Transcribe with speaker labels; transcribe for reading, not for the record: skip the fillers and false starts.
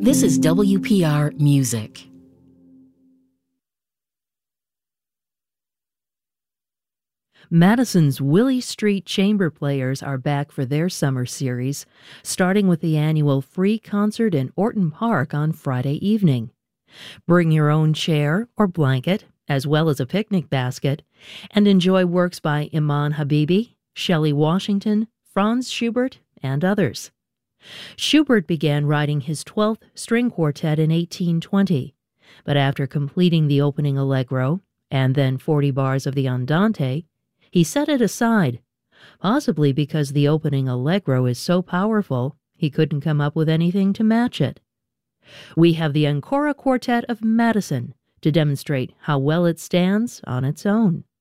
Speaker 1: This is WPR Music.
Speaker 2: Madison's Willie Street Chamber Players are back for their summer series, starting with the annual free concert in Orton Park on Friday evening. Bring your own chair or blanket, as well as a picnic basket, and enjoy works by Iman Habibi, Shelley Washington, Franz Schubert, and others. Schubert began writing his 12th string quartet in 1820, but after completing the opening allegro and then 40 bars of the Andante, he set it aside, possibly because the opening allegro is so powerful he couldn't come up with anything to match it. We have the Ancora Quartet of Madison to demonstrate how well it stands on its own.